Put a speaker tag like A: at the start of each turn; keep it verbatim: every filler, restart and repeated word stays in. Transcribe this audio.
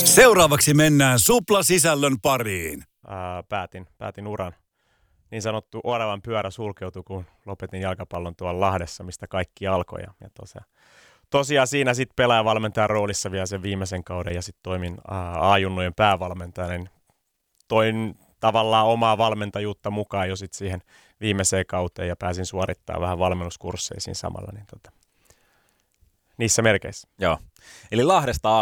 A: Seuraavaksi mennään Supla-sisällön pariin.
B: Ää, päätin, päätin uran. Niin sanottu oravan pyörä sulkeutui, kun lopetin jalkapallon tuolla Lahdessa, mistä kaikki alkoi. Ja, ja tosiaan, tosiaan siinä sitten pelaajavalmentajan roolissa vielä sen viimeisen kauden ja sitten toimin A-junnujen päävalmentajana. Niin toin tavallaan omaa valmentajuutta mukaan jo sitten siihen viimeiseen kauteen ja pääsin suorittamaan vähän valmennuskursseja siinä samalla. Niin tota, niissä merkeissä.
C: Joo. Eli Lahdesta